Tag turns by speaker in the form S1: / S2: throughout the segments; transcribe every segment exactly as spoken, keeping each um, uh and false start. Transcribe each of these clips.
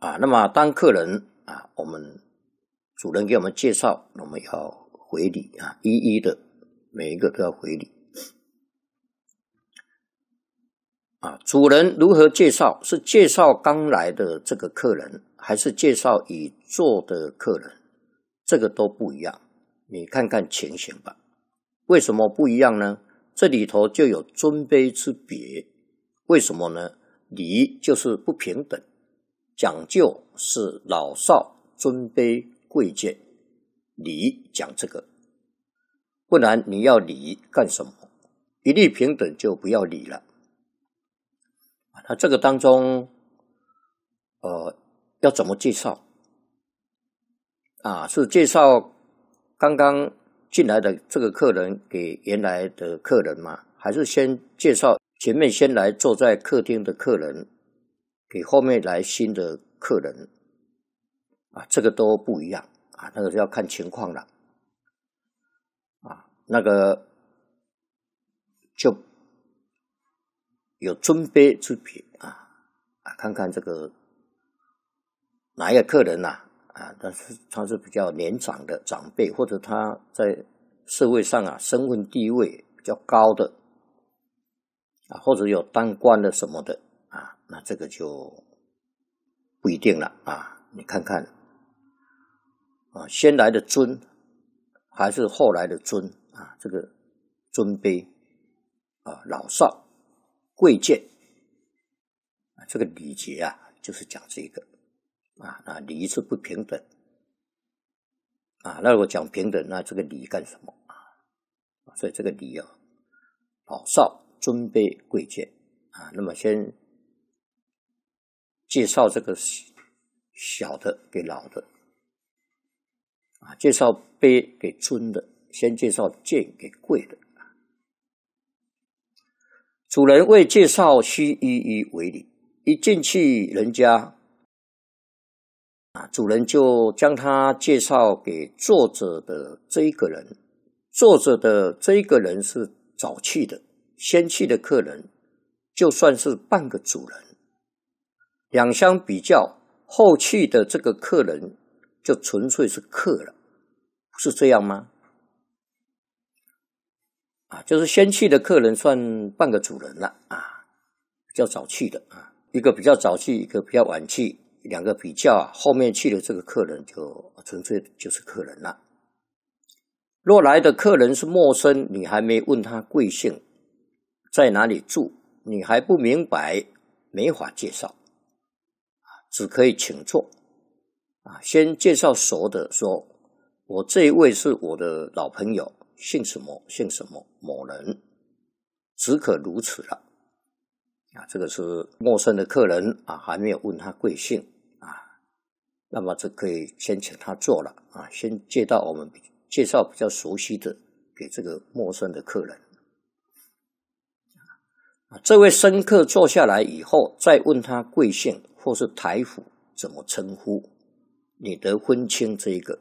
S1: 啊，那么当客人啊，我们主人给我们介绍，我们要回礼啊，一一的每一个都要回礼。啊，主人如何介绍？是介绍刚来的这个客人，还是介绍已坐的客人？这个都不一样，你看看情形吧。为什么不一样呢？这里头就有尊卑之别。为什么呢？礼就是不平等，讲究是老少尊卑贵贱，礼讲这个，不然你要礼干什么？一律平等就不要礼了。那这个当中，呃，要怎么介绍？啊，是介绍刚刚进来的这个客人给原来的客人吗？还是先介绍前面先来坐在客厅的客人给后面来新的客人？啊，这个都不一样啊，那个要看情况了。啊，那个就有尊卑之别啊，啊，看看这个哪一个客人呐、啊？啊，但是他是比较年长的长辈，或者他在社会上啊身份地位比较高的啊，或者有当官的什么的啊，那这个就不一定了啊。你看看啊，先来的尊还是后来的尊啊？这个尊卑啊，老少贵贱啊，这个礼节啊，就是讲这个。啊，那礼是不平等啊，那如果讲平等，那这个礼干什么啊？所以这个礼啊，老少尊卑贵贱啊，那么先介绍这个小的给老的啊，介绍卑给尊的，先介绍贱给贵的。主人为介绍须一一为礼，一进去人家。啊，主人就将他介绍给坐着的这一个人，坐着的这一个人是早去的，先去的客人，就算是半个主人。两相比较，后去的这个客人就纯粹是客了，不是这样吗？啊，就是先去的客人算半个主人了啊，比较早去的啊，一个比较早去，一个比较晚去。两个比较啊，后面去的这个客人就纯粹就是客人了。若来的客人是陌生，你还没问他贵姓，在哪里住，你还不明白，没法介绍，只可以请坐。啊，先介绍熟的，说我这一位是我的老朋友，姓什么姓什么某人，只可如此了。啊，这个是陌生的客人啊，还没有问他贵姓。那么这可以先请他坐了啊，先介绍我们介绍比较熟悉的给这个陌生的客人。啊，这位生客坐下来以后，再问他贵姓或是台府怎么称呼，你得分清这一个。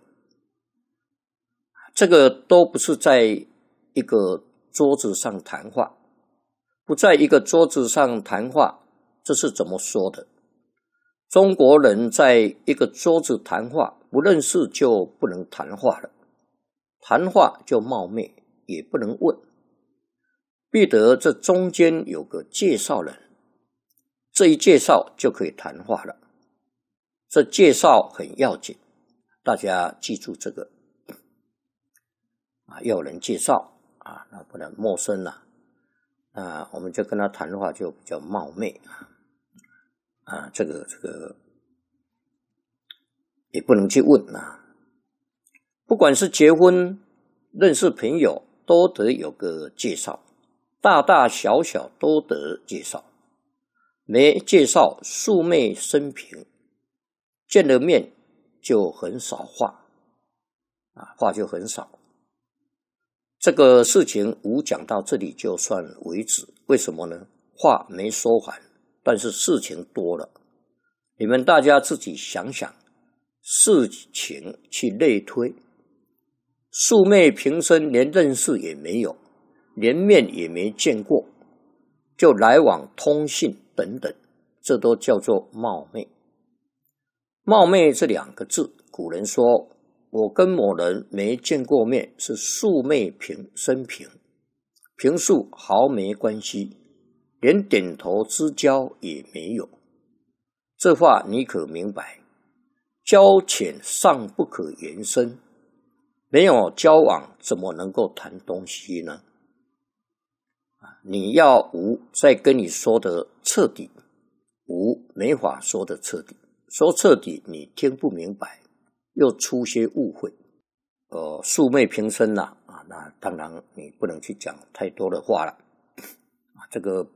S1: 这个都不是在一个桌子上谈话，不在一个桌子上谈话，这是怎么说的？中国人在一个桌子谈话，不认识就不能谈话了，谈话就冒昧，也不能问，必得这中间有个介绍人，这一介绍就可以谈话了。这介绍很要紧，大家记住这个啊，要有人介绍啊，那不然陌生了啊，我们就跟他谈话就比较冒昧啊。啊，这个这个也不能去问啊。不管是结婚、认识朋友，都得有个介绍，大大小小都得介绍。没介绍，素昧生平，见了面就很少话，啊，话就很少。这个事情吾讲到这里就算为止。为什么呢？话没说完。但是事情多了，你们大家自己想想，事情去类推，素昧平生，连认识也没有，连面也没见过，就来往通信等等，这都叫做冒昧。 冒昧这两个字，古人说我跟某人没见过面，是素昧平生平，平素毫没关系，连点头之交也没有。这话你可明白？交浅尚不可言深，没有交往怎么能够谈东西呢？你要无，再跟你说的彻底，无没法说的彻底，说彻底你听不明白，又出些误会。呃，素昧平生啦，啊，那当然你不能去讲太多的话了。啊，这个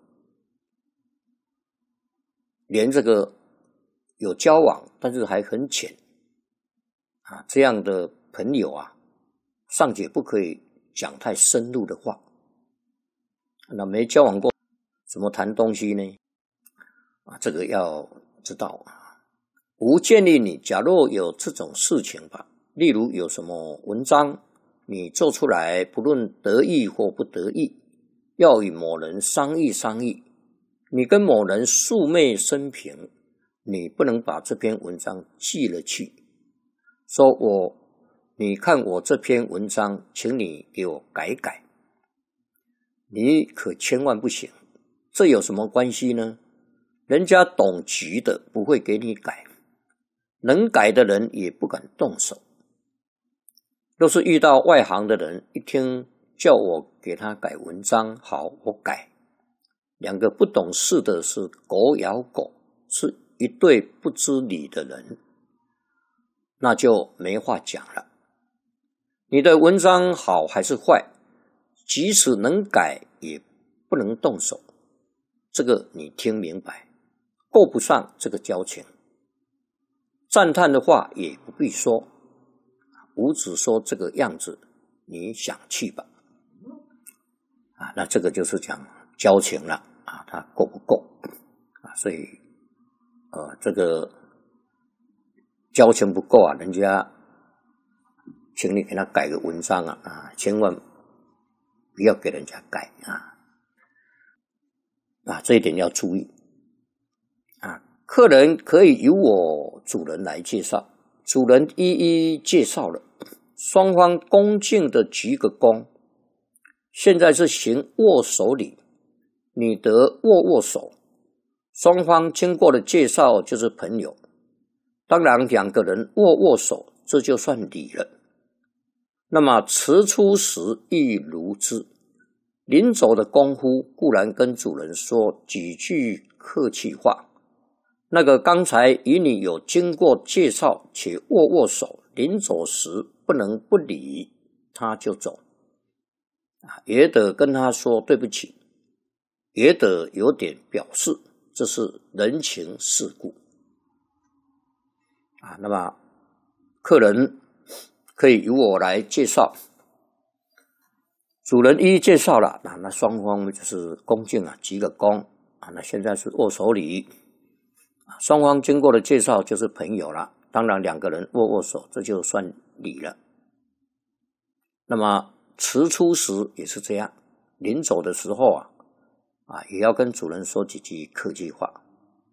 S1: 连这个有交往，但是还很浅啊，这样的朋友啊，尚且不可以讲太深入的话。那没交往过，怎么谈东西呢？啊，这个要知道啊。吾建议你，假若有这种事情吧，例如有什么文章你做出来，不论得意或不得意，要与某人商议商议。你跟某人素昧生平，你不能把这篇文章寄了去，说我你看我这篇文章，请你给我改改。你可千万不行，这有什么关系呢？人家懂局的不会给你改，能改的人也不敢动手。若是遇到外行的人，一听叫我给他改文章，好，我改。两个不懂事的是狗咬狗，是一对不知理的人，那就没话讲了。你的文章好还是坏，即使能改也不能动手，这个你听明白，够不上这个交情。赞叹的话也不必说，吾只说这个样子，你想去吧。啊，那这个就是讲交情了啊，它够不够啊？所以，呃，这个交情不够啊，人家请你给他改个文章啊，啊，千万不要给人家改啊，啊，这一点要注意啊。客人可以由我主人来介绍，主人一一介绍了，双方恭敬的鞠个躬。现在是行握手礼，你得握握手，双方经过了介绍就是朋友。当然两个人握握手，这就算礼了。那么辞出时亦如之，临走的功夫固然跟主人说几句客气话，那个刚才与你有经过介绍且握握手，临走时不能不理他就走，也得跟他说对不起，也得有点表示，这是人情世故啊。那么客人可以由我来介绍，主人一一介绍了，那那双方就是恭敬啊，鞠个躬啊。那现在是握手礼，双方经过的介绍就是朋友了。当然两个人握握手，这就算礼了。那么辞出时也是这样，临走的时候啊，啊也要跟主人说几句客气话。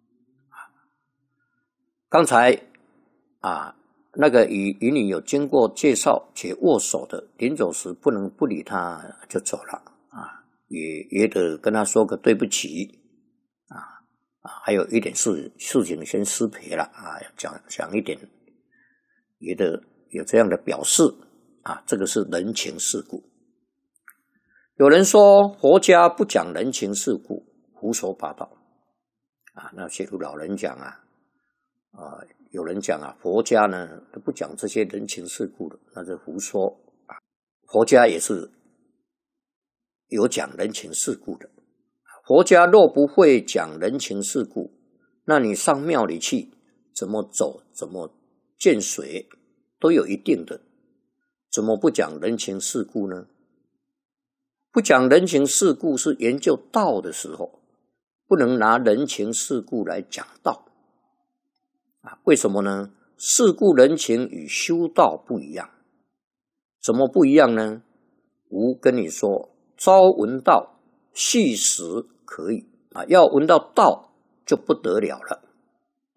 S1: 刚才啊。那个与与你有经过介绍且握手的，临走时不能不理他就走了啊，也也得跟他说个对不起啊啊，还有一点事事情先失陪了啊，讲讲一点，也得有这样的表示啊，这个是人情世故。有人说佛家不讲人情世故，胡说八道啊，那些老人讲啊啊。有人讲啊，佛家呢都不讲这些人情世故的，那是胡说啊。佛家也是有讲人情世故的。佛家若不会讲人情世故，那你上庙里去，怎么走，怎么见水，都有一定的，怎么不讲人情世故呢？不讲人情世故是研究道的时候，不能拿人情世故来讲道。为什么呢？世故人情与修道不一样。怎么不一样呢？吾跟你说，朝闻道，夕食可以啊，要闻到道就不得了了